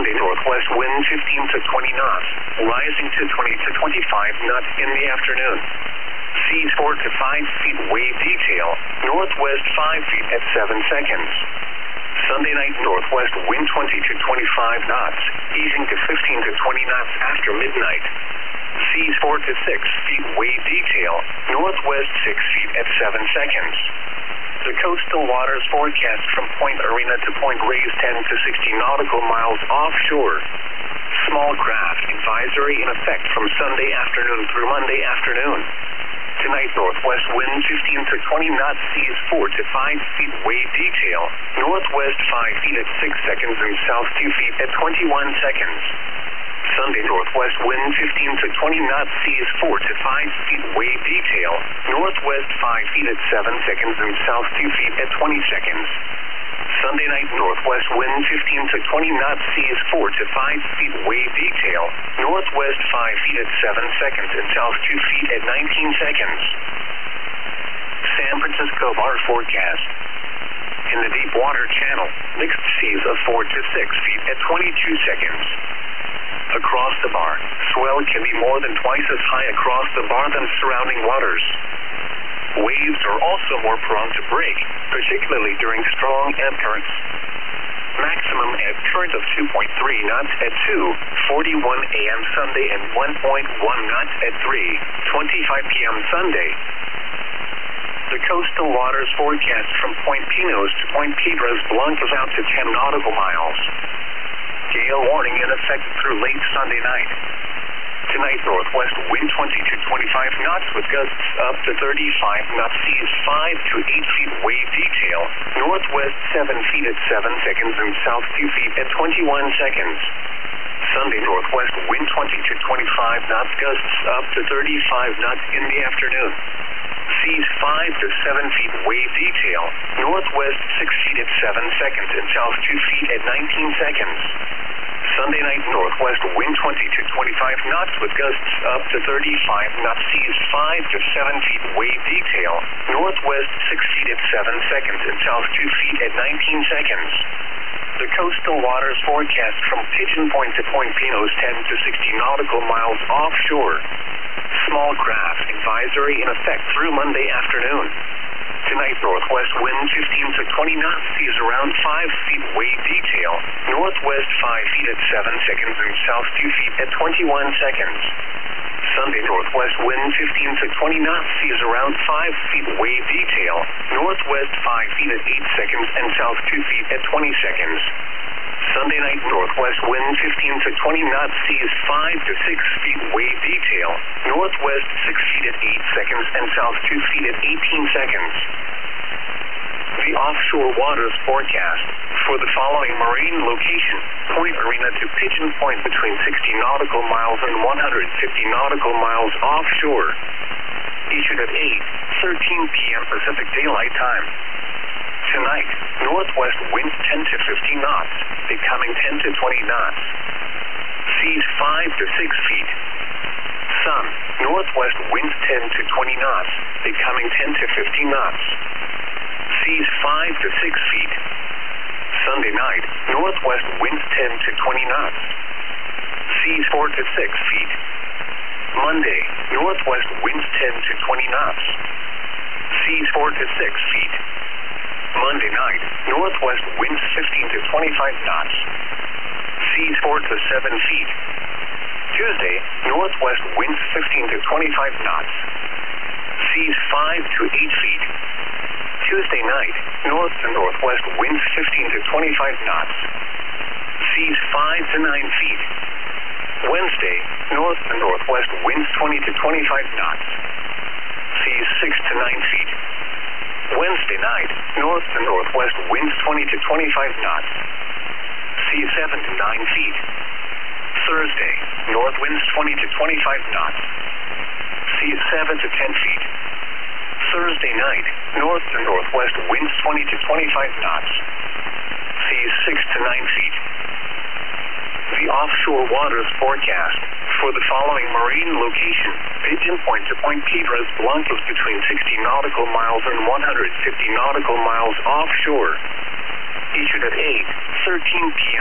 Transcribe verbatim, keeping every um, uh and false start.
Sunday, northwest wind fifteen to twenty knots, rising to twenty to twenty-five knots in the afternoon. Seas four to five feet, wave detail, northwest five feet at seven seconds. Sunday night, northwest wind twenty to twenty-five knots, easing to fifteen to twenty knots after midnight. Seas four to six feet, wave detail, northwest six feet at seven seconds. The coastal waters forecast from Point Arena to Point Reyes ten to sixty nautical miles offshore. Small craft advisory in effect from Sunday afternoon through Monday afternoon. Tonight, northwest wind fifteen to twenty knots, seas four to five feet, wave detail, northwest five feet at six seconds and south two feet at twenty-one seconds. Sunday, northwest wind fifteen to twenty knots, seas four to five feet, wave detail, northwest five feet at seven seconds and south two feet at twenty seconds. Sunday night, northwest wind fifteen to twenty knots, seas four to five feet, wave detail, northwest five feet at seven seconds and south two feet at nineteen seconds. San Francisco bar forecast. In the deep water channel, mixed seas of four to six feet at twenty-two seconds. Across the bar, swell can be more than twice as high across the bar than surrounding waters. Waves are also more prone to break, particularly during strong ebb currents. Maximum ebb current of two point three knots at two forty-one a m Sunday and one point one knots at three twenty-five p m Sunday. The coastal waters forecast from Point Pinos to Point Piedras Blancas out to ten nautical miles. Gale warning in effect through late Sunday night. Tonight, northwest wind twenty to twenty-five knots with gusts up to thirty-five knots, seas five to eight feet, wave detail, northwest seven feet at seven seconds and south two feet at twenty-one seconds. Sunday, northwest wind twenty to twenty-five knots, gusts up to thirty-five knots in the afternoon. Seas five to seven feet, wave detail, northwest six feet at seven seconds and south two feet at nineteen seconds. Sunday night, northwest wind twenty to twenty-five knots with gusts up to thirty-five knots, seas five to seven feet, wave detail, northwest six feet at seven seconds and south two feet at nineteen seconds. The coastal waters forecast from Pigeon Point to Point Pinos ten to sixty nautical miles offshore. Small craft advisory in effect through Monday afternoon. Tonight, northwest wind fifteen to twenty knots, seas around five feet, wave detail, northwest five feet at seven seconds and south two feet at twenty-one seconds. Sunday, northwest wind fifteen to twenty knots, seas around five feet, wave detail, northwest five feet at eight seconds and south two feet at twenty seconds. Sunday night, northwest wind fifteen to twenty knots, seas five to six feet, wave detail, northwest six feet at eight seconds and south two feet at eighteen seconds. The offshore waters forecast for the following marine location: Point Arena to Pigeon Point between sixty nautical miles and one hundred fifty nautical miles offshore. Issued at eight thirteen p m Pacific Daylight Time. Tonight, northwest wind ten to fifteen knots, becoming ten to twenty knots. Seas five to six feet. Sun, northwest wind ten to twenty knots, becoming ten to fifteen knots. Seas five to six feet. Sunday night, northwest wind ten to twenty knots. Seas four to six feet. Monday, northwest wind ten to twenty knots. Seas four to six feet. Monday night, northwest winds fifteen to twenty-five knots. Seas four to seven feet. Tuesday, northwest winds fifteen to twenty-five knots. Seas five to eight feet. Tuesday night, north to northwest winds fifteen to twenty-five knots. Seas five to nine feet. Wednesday, north to northwest winds twenty to twenty-five knots. Seas six to nine feet. Wednesday night, north to northwest winds twenty to twenty-five knots. Seas seven to nine feet. Thursday, north winds twenty to twenty-five knots. Seas seven to ten feet. Thursday night, north to northwest winds twenty to twenty-five knots. Seas six to nine feet. The offshore waters forecast for the following marine location: Pigeon Point to Point Piedras Blancas between sixty nautical miles and one hundred fifty nautical miles offshore. Issued at eight thirteen p m